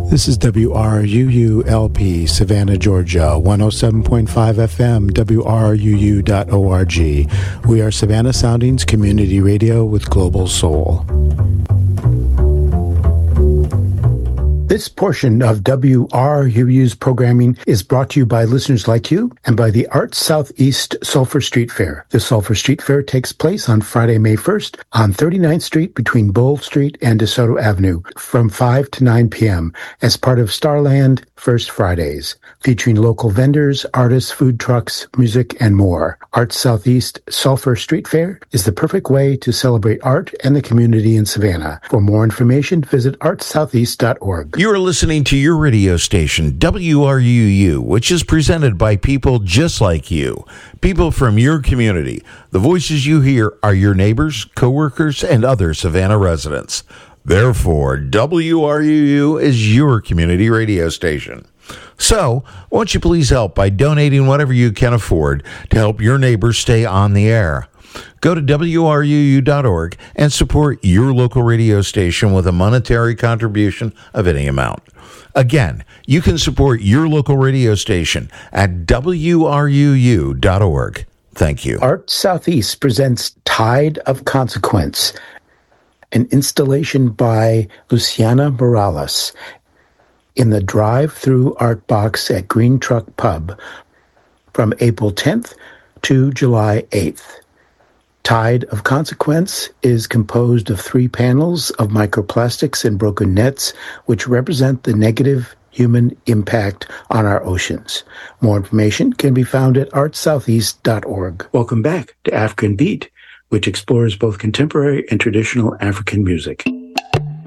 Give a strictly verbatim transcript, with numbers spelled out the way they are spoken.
This is W R U U L P, Savannah, Georgia, one oh seven point five F M, W R U U dot org. We are Savannah Soundings Community Radio with Global Soul. This portion of W R U U's programming is brought to you by listeners like you and by the Arts Southeast Sulphur Street Fair. The Sulphur Street Fair takes place on Friday, May first on thirty-ninth Street between Bull Street and DeSoto Avenue from five to nine p.m. as part of Starland First Fridays, featuring local vendors, artists, food trucks, music, and more. Arts Southeast Sulphur Street Fair is the perfect way to celebrate art and the community in Savannah. For more information, visit arts southeast dot org. You are listening to your radio station, W R U U, which is presented by people just like you, people from your community. The voices you hear are your neighbors, coworkers, and other Savannah residents. Therefore, W R U U is your community radio station. So, won't you please help by donating whatever you can afford to help your neighbors stay on the air? Go to W R U U dot org and support your local radio station with a monetary contribution of any amount. Again, you can support your local radio station at W R U U dot org. Thank you. Art Southeast presents Tide of Consequence, an installation by Luciana Morales in the drive-through art box at Green Truck Pub from April tenth to July eighth. Tide of Consequence is composed of three panels of microplastics and broken nets, which represent the negative human impact on our oceans. More information can be found at arts southeast dot org. Welcome back to African Beat, which explores both contemporary and traditional African music.